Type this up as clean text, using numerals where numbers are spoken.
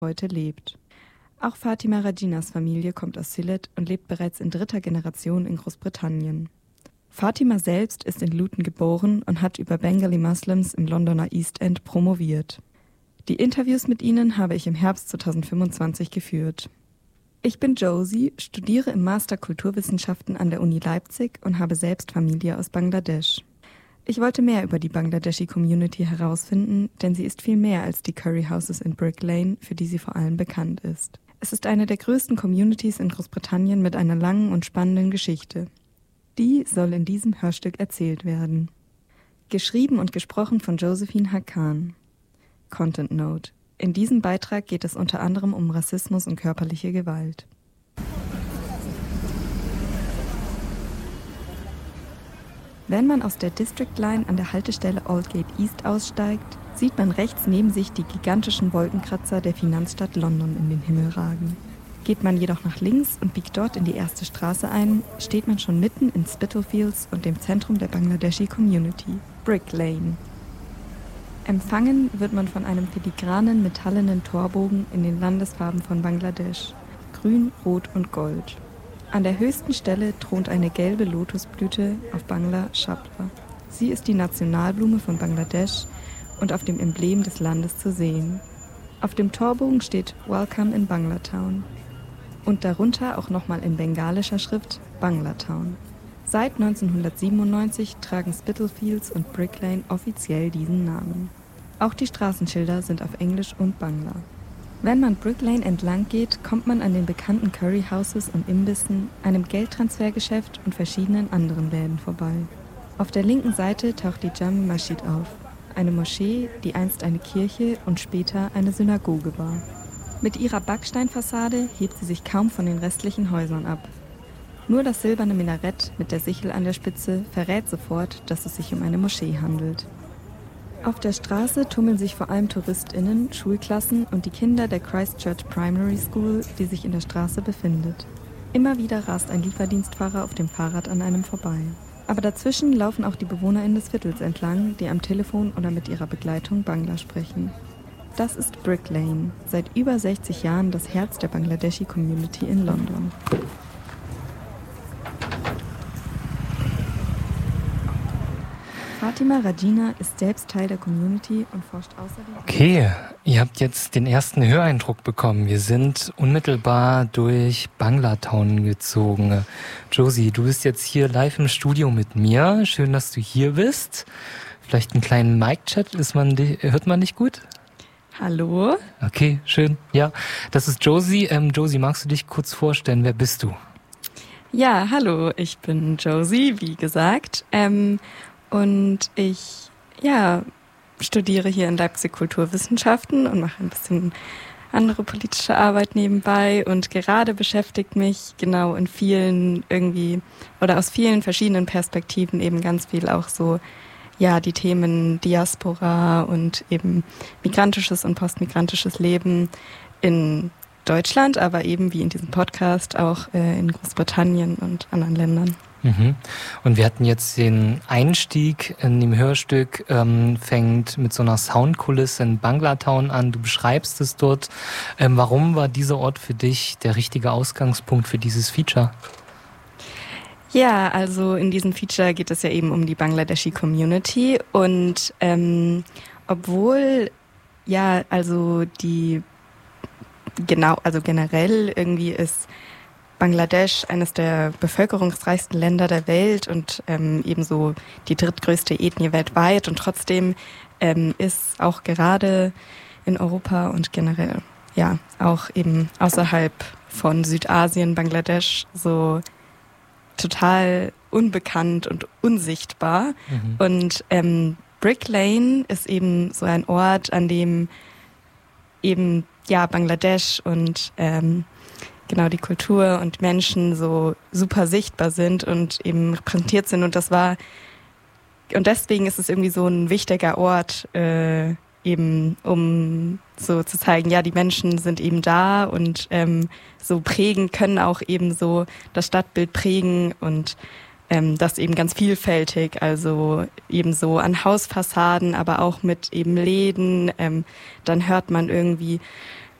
heute lebt. Auch Fatima Rajinas Familie kommt aus Sylhet und lebt bereits in 3. Generation in Großbritannien. Fatima selbst ist in Luton geboren und hat über Bengali Muslims im Londoner East End promoviert. Die Interviews mit ihnen habe ich im Herbst 2025 geführt. Ich bin Josie, studiere im Master Kulturwissenschaften an der Uni Leipzig und habe selbst Familie aus Bangladesch. Ich wollte mehr über die Bangladeshi-Community herausfinden, denn sie ist viel mehr als die Curry Houses in Brick Lane, für die sie vor allem bekannt ist. Es ist eine der größten Communities in Großbritannien mit einer langen und spannenden Geschichte. Die soll in diesem Hörstück erzählt werden. Geschrieben und gesprochen von Josephine Hakan. Content Note: In diesem Beitrag geht es unter anderem um Rassismus und körperliche Gewalt. Wenn man aus der District Line an der Haltestelle Aldgate East aussteigt, sieht man rechts neben sich die gigantischen Wolkenkratzer der Finanzstadt London in den Himmel ragen. Geht man jedoch nach links und biegt dort in die erste Straße ein, steht man schon mitten in Spitalfields und dem Zentrum der Bangladeshi Community, Brick Lane. Empfangen wird man von einem filigranen metallenen Torbogen in den Landesfarben von Bangladesch, grün, rot und gold. An der höchsten Stelle thront eine gelbe Lotusblüte auf Bangla Shapla. Sie ist die Nationalblume von Bangladesch und auf dem Emblem des Landes zu sehen. Auf dem Torbogen steht Welcome in Banglatown und darunter auch nochmal in bengalischer Schrift Banglatown. Seit 1997 tragen Spitalfields und Brick Lane offiziell diesen Namen. Auch die Straßenschilder sind auf Englisch und Bangla. Wenn man Brick Lane entlang geht, kommt man an den bekannten Curry Houses und Imbissen, einem Geldtransfergeschäft und verschiedenen anderen Läden vorbei. Auf der linken Seite taucht die Jami Masjid auf, eine Moschee, die einst eine Kirche und später eine Synagoge war. Mit ihrer Backsteinfassade hebt sie sich kaum von den restlichen Häusern ab. Nur das silberne Minarett mit der Sichel an der Spitze verrät sofort, dass es sich um eine Moschee handelt. Auf der Straße tummeln sich vor allem TouristInnen, Schulklassen und die Kinder der Christchurch Primary School, die sich in der Straße befindet. Immer wieder rast ein Lieferdienstfahrer auf dem Fahrrad an einem vorbei. Aber dazwischen laufen auch die BewohnerInnen des Viertels entlang, die am Telefon oder mit ihrer Begleitung Bangla sprechen. Das ist Brick Lane, seit über 60 Jahren das Herz der Bangladeshi-Community in London. Fatima Rajina ist selbst Teil der Community und forscht außerdem... Okay, ihr habt jetzt den ersten Höreindruck bekommen. Wir sind unmittelbar durch Banglatown gezogen. Josie, du bist jetzt hier live im Studio mit mir. Schön, dass du hier bist. Vielleicht einen kleinen Mic-Chat, hört man dich gut? Hallo? Okay, schön. Ja, das ist Josie. Josie, magst du dich kurz vorstellen? Wer bist du? Ja, hallo, ich bin Josie, wie gesagt. Und ich studiere hier in Leipzig Kulturwissenschaften und mache ein bisschen andere politische Arbeit nebenbei. Und gerade beschäftigt mich genau aus vielen verschiedenen Perspektiven eben ganz viel auch so, die Themen Diaspora und eben migrantisches und postmigrantisches Leben in Deutschland, aber eben wie in diesem Podcast auch in Großbritannien und anderen Ländern. Mhm. Und wir hatten jetzt den Einstieg in dem Hörstück, fängt mit so einer Soundkulisse in Banglatown an. Du beschreibst es dort. Warum war dieser Ort für dich der richtige Ausgangspunkt für dieses Feature? Ja, also in diesem Feature geht es ja eben um die Bangladeshi Community und obwohl generell irgendwie ist Bangladesch eines der bevölkerungsreichsten Länder der Welt und ebenso die drittgrößte Ethnie weltweit und trotzdem ist auch gerade in Europa und generell auch eben außerhalb von Südasien Bangladesch so total unbekannt und unsichtbar. Mhm. Und Brick Lane ist eben so ein Ort, an dem eben Bangladesch und die Kultur und Menschen so super sichtbar sind und eben repräsentiert sind. Und deswegen ist es irgendwie so ein wichtiger Ort, eben um so zu zeigen, die Menschen sind eben da und so prägen, können auch eben so das Stadtbild prägen und das eben ganz vielfältig, also eben so an Hausfassaden, aber auch mit eben Läden. Dann hört man irgendwie